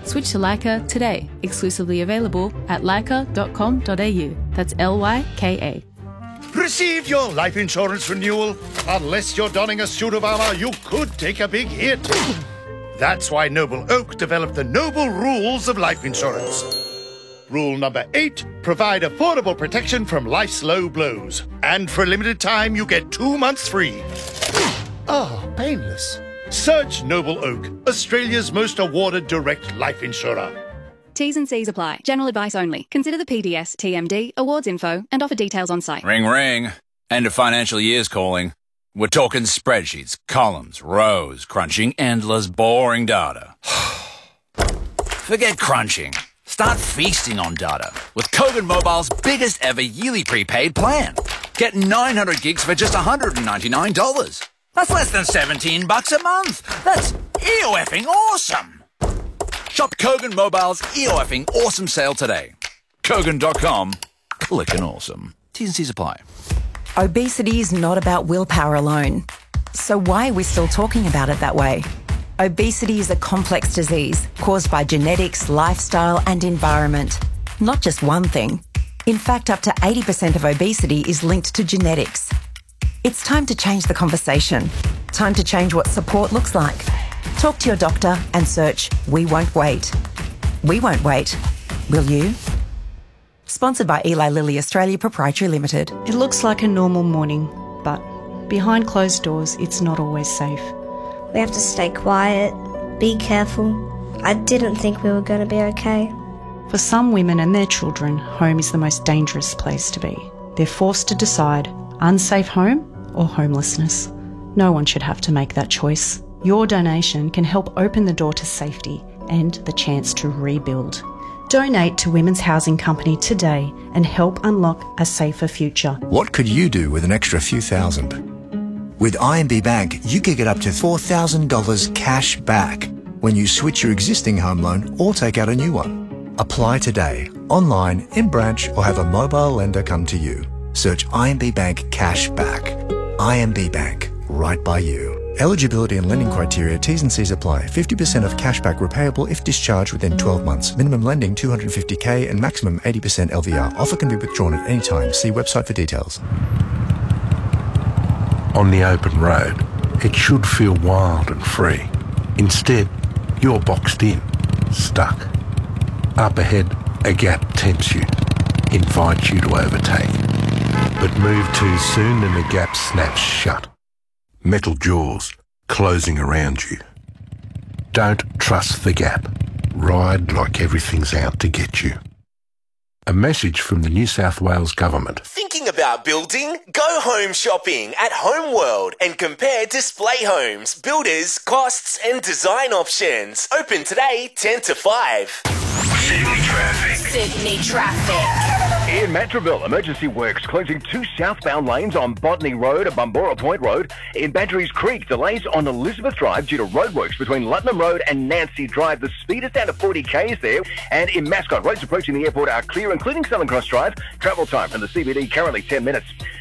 Switch to Leica today. Exclusively available at leica.com.au. That's LYKA. Receive your life insurance renewal. Unless you're donning a suit of armour, you could take a big hit. That's why Noble Oak developed the Noble Rules of Life Insurance. Rule number 8, provide affordable protection from life's low blows. And for a limited time, you get 2 months free. Oh, painless. Search Noble Oak, Australia's most awarded direct life insurer. T's and C's apply. General advice only. Consider the PDS, TMD, awards info, and offer details on site. Ring, ring. End of financial year's calling. We're talking spreadsheets, columns, rows, crunching endless, boring data. Forget crunching. Start feasting on data with Kogan Mobile's biggest ever yearly prepaid plan. Get 900 gigs for just $199. That's less than $17 a month. That's EOFing awesome. Shop Kogan Mobile's EOFing awesome sale today. Kogan.com. Clickin' awesome. T's and C's apply. Obesity is not about willpower alone. So why are we still talking about it that way? Obesity is a complex disease caused by genetics, lifestyle and environment. Not just one thing. In fact, up to 80% of obesity is linked to genetics. It's time to change the conversation. Time to change what support looks like. Talk to your doctor and search We Won't Wait. We won't wait. Will you? Sponsored by Eli Lilly Australia Proprietary Limited. It looks like a normal morning, but behind closed doors, it's not always safe. We have to stay quiet, be careful. I didn't think we were going to be okay. For some women and their children, home is the most dangerous place to be. They're forced to decide unsafe home or homelessness. No one should have to make that choice. Your donation can help open the door to safety and the chance to rebuild. Donate to Women's Housing Company today and help unlock a safer future. What could you do with an extra few thousand? With IMB Bank, you can get up to $4,000 cash back when you switch your existing home loan or take out a new one. Apply today, online, in branch, or have a mobile lender come to you. Search IMB Bank Cash Back. IMB Bank, right by you. Eligibility and lending criteria, T's and C's apply. 50% of cashback repayable if discharged within 12 months. Minimum lending $250K and maximum 80% LVR. Offer can be withdrawn at any time. See website for details. On the open road, it should feel wild and free. Instead, you're boxed in, stuck. Up ahead, a gap tempts you, invites you to overtake. But move too soon and the gap snaps shut. Metal jaws closing around you. Don't trust the gap. Ride like everything's out to get you. A message from the New South Wales Government. Thinking about building? Go home shopping at Homeworld and compare display homes, builders, costs and design options. Open today 10 to 5. Sydney traffic. Sydney traffic. In Matraville, emergency works closing 2 southbound lanes on Botany Road and Bumbora Point Road. In Badgerys Creek, delays on Elizabeth Drive due to roadworks between Lutnam Road and Nancy Drive. The speed is down to 40 k's there. And in Mascot, roads approaching the airport are clear, including Southern Cross Drive. Travel time from the CBD currently 10 minutes.